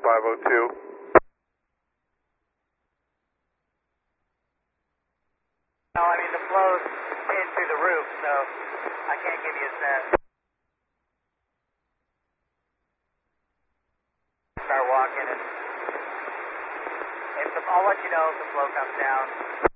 502. No, I mean the flow's in through the roof, so I can't give you a sense. Start walking and I'll let you know if the flow comes down.